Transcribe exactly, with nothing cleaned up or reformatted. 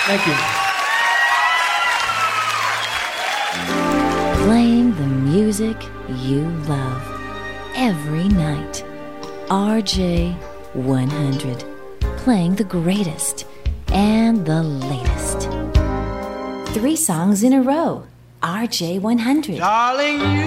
Thank you. Playing the music you love every night. R J one hundred. Playing the greatest and the latest. Three songs in a row. R J one hundred. Darling, you